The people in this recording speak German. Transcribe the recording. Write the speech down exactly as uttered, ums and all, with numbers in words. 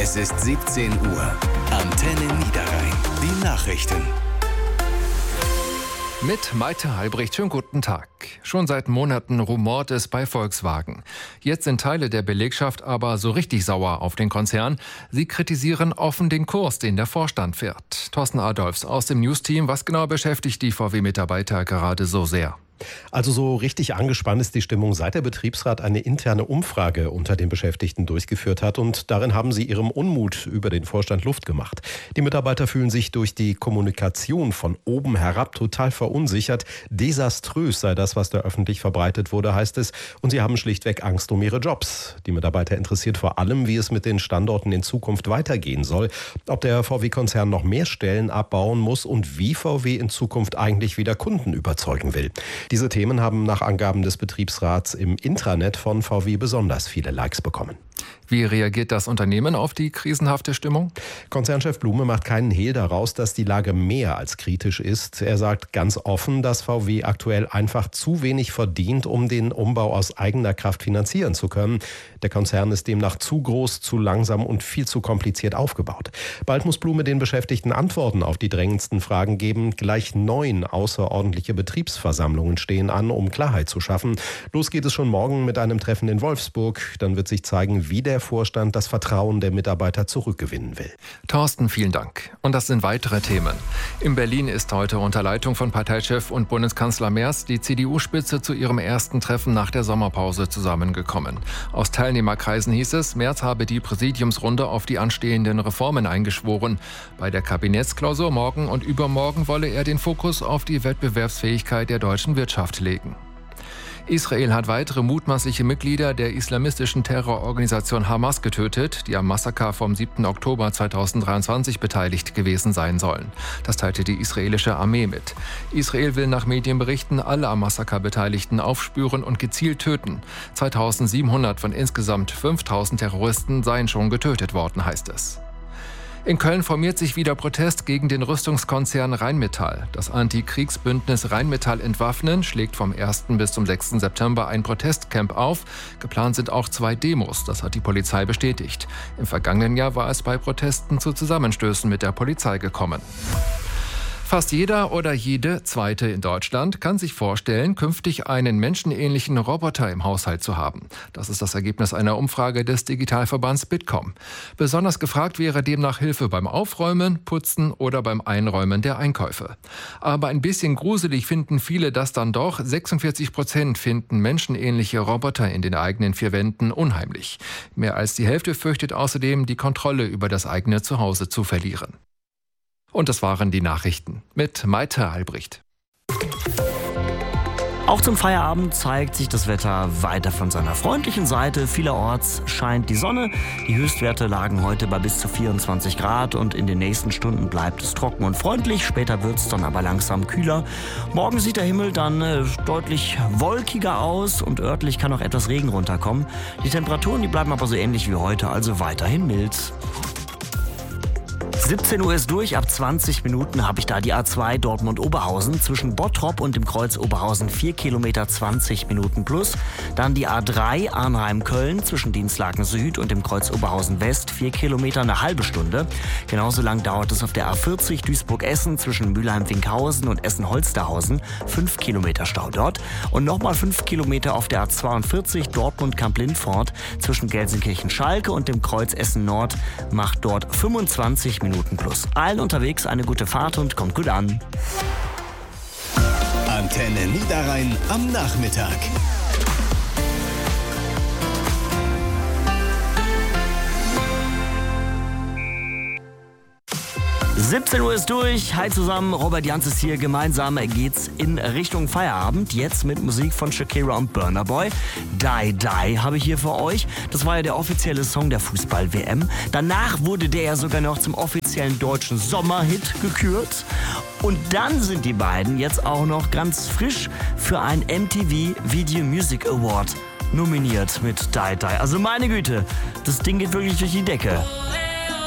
Es ist siebzehn Uhr. Antenne Niederrhein. Die Nachrichten. Mit Maite Albrecht, schönen guten Tag. Schon seit Monaten rumort es bei Volkswagen. Jetzt sind Teile der Belegschaft aber so richtig sauer auf den Konzern. Sie kritisieren offen den Kurs, den der Vorstand fährt. Thorsten Adolfs aus dem News-Team. Was genau beschäftigt die V W-Mitarbeiter gerade so sehr? Also so richtig angespannt ist die Stimmung, seit der Betriebsrat eine interne Umfrage unter den Beschäftigten durchgeführt hat. Und darin haben sie ihrem Unmut über den Vorstand Luft gemacht. Die Mitarbeiter fühlen sich durch die Kommunikation von oben herab total verunsichert. Desaströs sei das, was da öffentlich verbreitet wurde, heißt es. Und sie haben schlichtweg Angst um ihre Jobs. Die Mitarbeiter interessiert vor allem, wie es mit den Standorten in Zukunft weitergehen soll. Ob der V W-Konzern noch mehr Stellen abbauen muss und wie V W in Zukunft eigentlich wieder Kunden überzeugen will. Diese Themen haben nach Angaben des Betriebsrats im Intranet von V W besonders viele Likes bekommen. Wie reagiert das Unternehmen auf die krisenhafte Stimmung? Konzernchef Blume macht keinen Hehl daraus, dass die Lage mehr als kritisch ist. Er sagt ganz offen, dass V W aktuell einfach zu wenig verdient, um den Umbau aus eigener Kraft finanzieren zu können. Der Konzern ist demnach zu groß, zu langsam und viel zu kompliziert aufgebaut. Bald muss Blume den Beschäftigten Antworten auf die drängendsten Fragen geben. Gleich neun außerordentliche Betriebsversammlungen stehen an, um Klarheit zu schaffen. Los geht es schon morgen mit einem Treffen in Wolfsburg. Dann wird sich zeigen, wie der Vorstand das Vertrauen der Mitarbeiter zurückgewinnen will. Thorsten, vielen Dank. Und das sind weitere Themen. In Berlin ist heute unter Leitung von Parteichef und Bundeskanzler Merz die C D U-Spitze zu ihrem ersten Treffen nach der Sommerpause zusammengekommen. Aus Teilnehmerkreisen hieß es, Merz habe die Präsidiumsrunde auf die anstehenden Reformen eingeschworen. Bei der Kabinettsklausur morgen und übermorgen wolle er den Fokus auf die Wettbewerbsfähigkeit der deutschen Wirtschaft legen. Israel hat weitere mutmaßliche Mitglieder der islamistischen Terrororganisation Hamas getötet, die am Massaker vom siebten Oktober zweitausenddreiundzwanzig beteiligt gewesen sein sollen. Das teilte die israelische Armee mit. Israel will nach Medienberichten alle am Massaker Beteiligten aufspüren und gezielt töten. zweitausendsiebenhundert von insgesamt fünftausend Terroristen seien schon getötet worden, heißt es. In Köln formiert sich wieder Protest gegen den Rüstungskonzern Rheinmetall. Das Antikriegsbündnis Rheinmetall Entwaffnen schlägt vom ersten bis zum sechsten September ein Protestcamp auf. Geplant sind auch zwei Demos, das hat die Polizei bestätigt. Im vergangenen Jahr war es bei Protesten zu Zusammenstößen mit der Polizei gekommen. Fast jeder oder jede Zweite in Deutschland kann sich vorstellen, künftig einen menschenähnlichen Roboter im Haushalt zu haben. Das ist das Ergebnis einer Umfrage des Digitalverbands Bitkom. Besonders gefragt wäre demnach Hilfe beim Aufräumen, Putzen oder beim Einräumen der Einkäufe. Aber ein bisschen gruselig finden viele das dann doch. sechsundvierzig Prozent finden menschenähnliche Roboter in den eigenen vier Wänden unheimlich. Mehr als die Hälfte fürchtet außerdem, die Kontrolle über das eigene Zuhause zu verlieren. Und das waren die Nachrichten mit Maite Albrecht. Auch zum Feierabend zeigt sich das Wetter weiter von seiner freundlichen Seite. Vielerorts scheint die Sonne. Die Höchstwerte lagen heute bei bis zu vierundzwanzig Grad und in den nächsten Stunden bleibt es trocken und freundlich. Später wird es dann aber langsam kühler. Morgen sieht der Himmel dann äh, deutlich wolkiger aus und örtlich kann auch etwas Regen runterkommen. Die Temperaturen, die bleiben aber so ähnlich wie heute, also weiterhin mild. siebzehn Uhr ist durch, ab zwanzig Minuten habe ich da die A zwei Dortmund-Oberhausen zwischen Bottrop und dem Kreuz Oberhausen vier Kilometer zwanzig Minuten plus. Dann die A drei Arnheim-Köln zwischen Dienstlaken Süd und dem Kreuz Oberhausen West vier Kilometer eine halbe Stunde. Genauso lang dauert es auf der A vierzig Duisburg-Essen zwischen Mülheim-Winkhausen und Essen-Holsterhausen fünf Kilometer Stau dort. Und nochmal fünf Kilometer auf der A zweiundvierzig Dortmund-Kamp-Lindfort zwischen Gelsenkirchen-Schalke und dem Kreuz Essen-Nord macht dort fünfundzwanzig Minuten plus. Allen unterwegs eine gute Fahrt und kommt gut an. Antenne Niederrhein am Nachmittag. siebzehn Uhr ist durch. Hi zusammen, Robert Jans ist hier. Gemeinsam geht's in Richtung Feierabend. Jetzt mit Musik von Shakira und Burna Boy. Die Die habe ich hier für euch. Das war ja der offizielle Song der Fußball-W M. Danach wurde der ja sogar noch zum offiziellen deutschen Sommerhit gekürt. Und dann sind die beiden jetzt auch noch ganz frisch für ein M T V Video Music Award nominiert mit Die Die. Also meine Güte, das Ding geht wirklich durch die Decke.